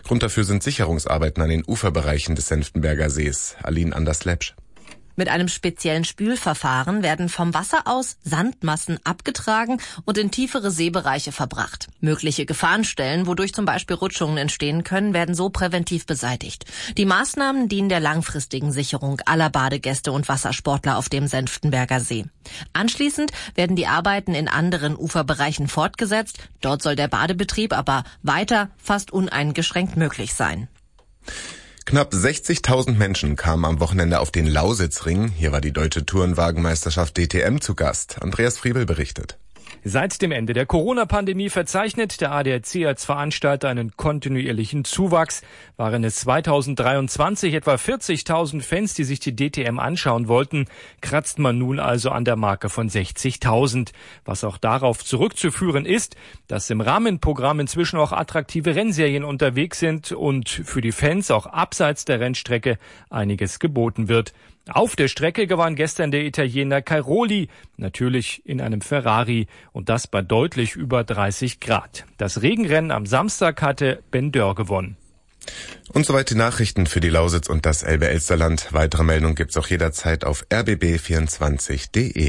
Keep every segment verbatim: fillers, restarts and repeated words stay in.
Grund dafür sind Sicherungsarbeiten an den Uferbereichen des Senftenberger Sees. Aline Anders-Lepsch. Mit einem speziellen Spülverfahren werden vom Wasser aus Sandmassen abgetragen und in tiefere Seebereiche verbracht. Mögliche Gefahrenstellen, wodurch zum Beispiel Rutschungen entstehen können, werden so präventiv beseitigt. Die Maßnahmen dienen der langfristigen Sicherung aller Badegäste und Wassersportler auf dem Senftenberger See. Anschließend werden die Arbeiten in anderen Uferbereichen fortgesetzt. Dort soll der Badebetrieb aber weiter fast uneingeschränkt möglich sein. Knapp sechzigtausend Menschen kamen am Wochenende auf den Lausitzring. Hier war die Deutsche Tourenwagenmeisterschaft D T M zu Gast. Andreas Friebel berichtet. Seit dem Ende der Corona-Pandemie verzeichnet der A D A C als Veranstalter einen kontinuierlichen Zuwachs. Waren es zweitausenddreiundzwanzig etwa vierzigtausend Fans, die sich die D T M anschauen wollten, kratzt man nun also an der Marke von sechzigtausend. Was auch darauf zurückzuführen ist, dass im Rahmenprogramm inzwischen auch attraktive Rennserien unterwegs sind und für die Fans auch abseits der Rennstrecke einiges geboten wird. Auf der Strecke gewann gestern der Italiener Cairoli, natürlich in einem Ferrari, und das bei deutlich über dreißig Grad. Das Regenrennen am Samstag hatte Ben Dörr gewonnen. Und soweit die Nachrichten für die Lausitz und das Elbe-Elsterland. Weitere Meldungen gibt's auch jederzeit auf r b b vierundzwanzig punkt d e.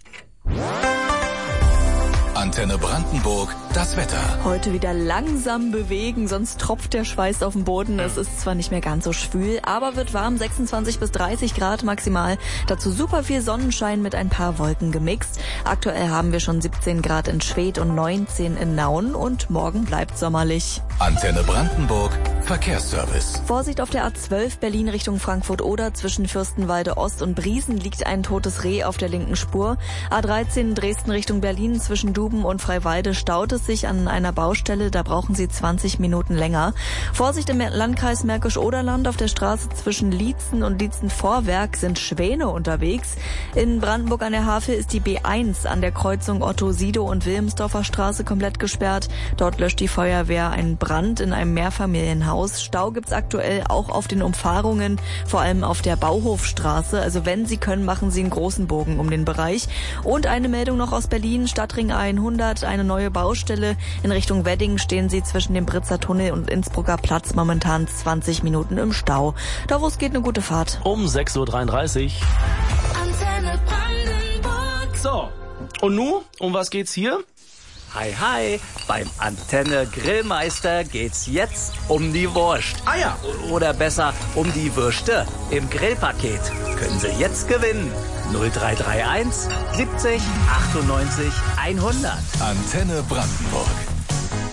Antenne Brandenburg, das Wetter. Heute wieder langsam bewegen, sonst tropft der Schweiß auf den Boden. Es ist zwar nicht mehr ganz so schwül, aber wird warm, sechsundzwanzig bis dreißig Grad maximal. Dazu super viel Sonnenschein mit ein paar Wolken gemixt. Aktuell haben wir schon siebzehn Grad in Schwedt und neunzehn in Nauen und morgen bleibt sommerlich. Antenne Brandenburg, Verkehrsservice. Vorsicht auf der A zwölf Berlin Richtung Frankfurt-Oder. Zwischen Fürstenwalde Ost und Briesen liegt ein totes Reh auf der linken Spur. A dreizehn Dresden Richtung Berlin zwischen Duben und Freiwalde staut es sich an einer Baustelle. Da brauchen Sie zwanzig Minuten länger. Vorsicht im Landkreis Märkisch-Oderland. Auf der Straße zwischen Lietzen und Lietzen-Vorwerk sind Schwäne unterwegs. In Brandenburg an der Havel ist die B eins an der Kreuzung Otto-Sido und Wilhelmsdorfer Straße komplett gesperrt. Dort löscht die Feuerwehr einen Brand in einem Mehrfamilienhaus. Stau gibt's aktuell auch auf den Umfahrungen, vor allem auf der Bauhofstraße. Also wenn Sie können, machen Sie einen großen Bogen um den Bereich. Und eine Meldung noch aus Berlin, Stadtring hundert, eine neue Baustelle. In Richtung Wedding stehen Sie zwischen dem Britzer Tunnel und Innsbrucker Platz momentan zwanzig Minuten im Stau. Da wo es geht, eine gute Fahrt. Um sechs Uhr dreiunddreißig. Antenne Brandenburg. So, und nu, um was geht's hier? Hi, hi, beim Antenne Grillmeister geht's jetzt um die Wurst. Ah ja. Oder besser, um die Würste im Grillpaket. Können Sie jetzt gewinnen. null drei drei eins siebzig achtundneunzig hundert. Antenne Brandenburg.